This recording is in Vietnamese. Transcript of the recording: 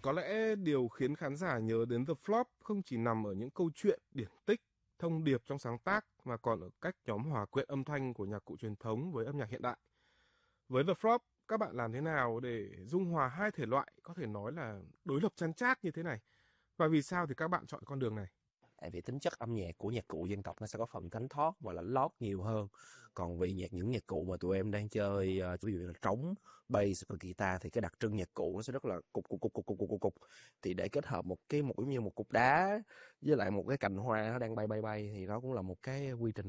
Có lẽ điều khiến khán giả nhớ đến The Flop không chỉ nằm ở những câu chuyện, điển tích, thông điệp trong sáng tác mà còn ở cách nhóm hòa quyện âm thanh của nhạc cụ truyền thống với âm nhạc hiện đại. Với The Flop, các bạn làm thế nào để dung hòa hai thể loại có thể nói là đối lập chăn chát như thế này? Và vì sao thì các bạn chọn con đường này? Tại vì tính chất âm nhạc của nhạc cụ dân tộc nó sẽ có phần thánh thót và lãnh lót nhiều hơn. Còn vì những nhạc cụ mà tụi em đang chơi, ví dụ như là trống, bass và guitar, thì cái đặc trưng nhạc cụ nó sẽ rất là cục cục cục cục cục cục cục cục. Thì để kết hợp một cái mũi như một cục đá với lại một cái cành hoa nó đang bay bay bay, thì đó cũng là một cái quy trình